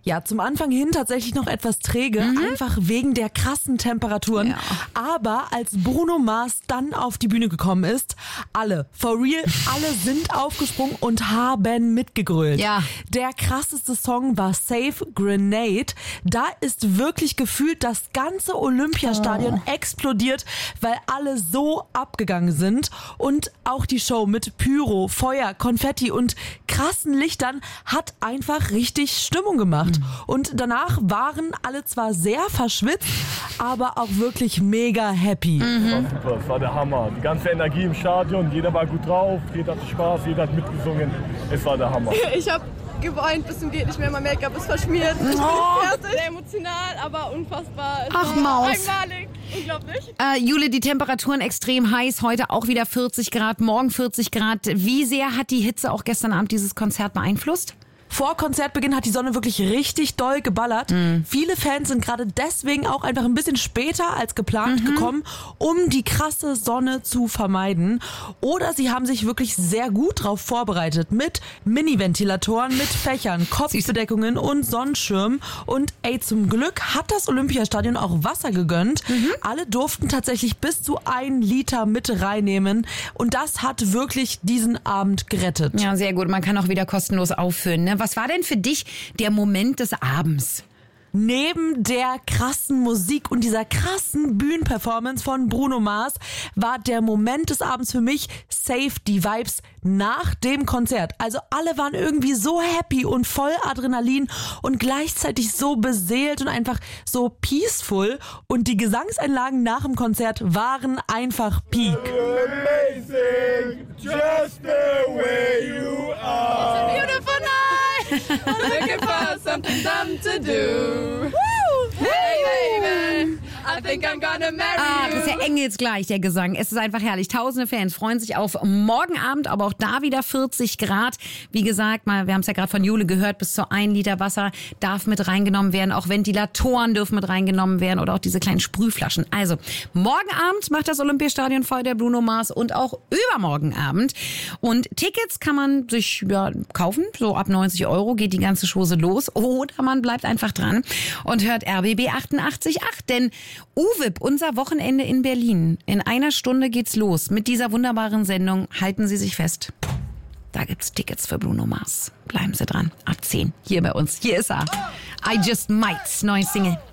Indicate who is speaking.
Speaker 1: Ja, zum Anfang hin tatsächlich noch etwas träge, einfach wegen der krassen Temperaturen.
Speaker 2: Ja.
Speaker 1: Aber als Bruno Mars dann auf die Bühne gekommen ist, alle, for real, alle sind aufgesprungen und haben mitgegrölt.
Speaker 2: Ja.
Speaker 1: Der krasseste Song war Safe Grenade. Da ist wirklich gefühlt das ganze Olympiastadion explodiert, weil alle so abgegangen sind. Und auch die Show mit Pyro, Feuer, Konfetti und krassen Lichtern hat einfach richtig Stimmung gemacht. Und danach waren alle zwar sehr verschwitzt, aber auch wirklich mega happy.
Speaker 3: Das war super, das war der Hammer. Die ganze Energie im Stadion, jeder war gut drauf, jeder hatte Spaß, jeder hat mitgesungen. Es war der Hammer.
Speaker 4: Ich habe geweint bis zum geht nicht mehr, mein Make-up ist verschmiert. Ich bin fertig. Sehr emotional, aber unfassbar. Es
Speaker 2: Ach,
Speaker 4: war
Speaker 2: Maus.
Speaker 4: Einmalig, unglaublich.
Speaker 2: Jule, die Temperaturen extrem heiß, heute auch wieder 40 Grad, morgen 40 Grad. Wie sehr hat die Hitze auch gestern Abend dieses Konzert beeinflusst?
Speaker 1: Vor Konzertbeginn hat die Sonne wirklich richtig doll geballert. Viele Fans sind gerade deswegen auch einfach ein bisschen später als geplant gekommen, um die krasse Sonne zu vermeiden. Oder sie haben sich wirklich sehr gut drauf vorbereitet mit Mini-Ventilatoren, mit Fächern, Kopfbedeckungen und Sonnenschirmen. Und zum Glück hat das Olympiastadion auch Wasser gegönnt. Alle durften tatsächlich bis zu 1 Liter mit reinnehmen. Und das hat wirklich diesen Abend gerettet.
Speaker 2: Ja, sehr gut. Man kann auch wieder kostenlos auffüllen. Ne? Was war denn für dich der Moment des Abends?
Speaker 1: Neben der krassen Musik und dieser krassen Bühnenperformance von Bruno Mars war der Moment des Abends für mich Save die Vibes nach dem Konzert. Also alle waren irgendwie so happy und voll Adrenalin und gleichzeitig so beseelt und einfach so peaceful. Und die Gesangseinlagen nach dem Konzert waren einfach Peak.
Speaker 3: Amazing, just the way you are.
Speaker 4: Beautiful night. Looking for something dumb to do. Woo! Hey, baby. I think I'm gonna marry you.
Speaker 2: Das ist ja engelsgleich, der Gesang. Es ist einfach herrlich. Tausende Fans freuen sich auf morgen Abend, aber auch da wieder 40 Grad. Wie gesagt, wir haben es ja gerade von Jule gehört, bis zu 1 Liter Wasser darf mit reingenommen werden. Auch Ventilatoren dürfen mit reingenommen werden oder auch diese kleinen Sprühflaschen. Also, morgen Abend macht das Olympiastadion voll, der Bruno Mars, und auch übermorgen Abend. Und Tickets kann man sich kaufen, so ab 90 € geht die ganze Chose los. Oder man bleibt einfach dran und hört RBB 88.8, denn UWIP, unser Wochenende in Berlin. In 1 Stunde geht's los mit dieser wunderbaren Sendung. Halten Sie sich fest. Da gibt's Tickets für Bruno Mars. Bleiben Sie dran. Ab 10. Hier bei uns. Hier ist er. I Just Might. Neue Single.